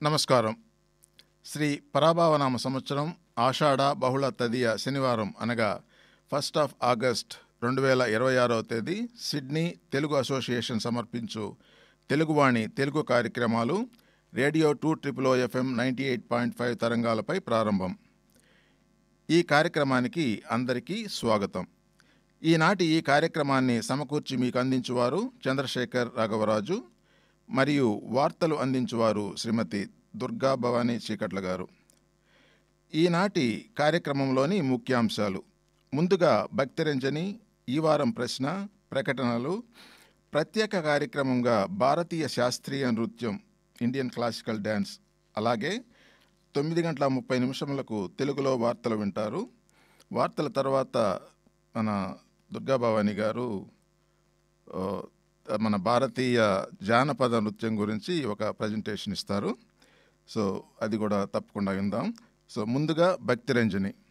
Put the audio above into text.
నమస్కారం. శ్రీ పరాభావనామ సంవత్సరం ఆషాఢ బహుళ తదియ శనివారం అనగా 1 ఆగస్ట్ 2026వ తేదీ సిడ్నీ తెలుగు అసోసియేషన్ సమర్పించు తెలుగువాణి తెలుగు కార్యక్రమాలు రేడియో 2 FM 98.5 తరంగాలపై ప్రారంభం. ఈ కార్యక్రమానికి అందరికీ స్వాగతం. ఈనాటి ఈ కార్యక్రమాన్ని సమకూర్చి మీకు అందించువారు చంద్రశేఖర్ రాఘవరాజు మరియు వార్తలు అందించువారు శ్రీమతి దుర్గా భవానీ చీకట్ల గారు. ఈనాటి కార్యక్రమంలోని ముఖ్యాంశాలు: ముందుగా భక్తిరంజని, ఈ వారం ప్రశ్న, ప్రకటనలు, ప్రత్యేక కార్యక్రమంగా భారతీయ శాస్త్రీయ నృత్యం ఇండియన్ క్లాసికల్ డ్యాన్స్, అలాగే 9:30 తెలుగులో వార్తలు వింటారు. వార్తల తర్వాత మన దుర్గా భవానీ గారు మన భారతీయ జానపద నృత్యం గురించి ఒక ప్రజెంటేషన్ ఇస్తారు. సో అది కూడా తప్పకుండా విందాం. సో ముందుగా భక్తిరంజని.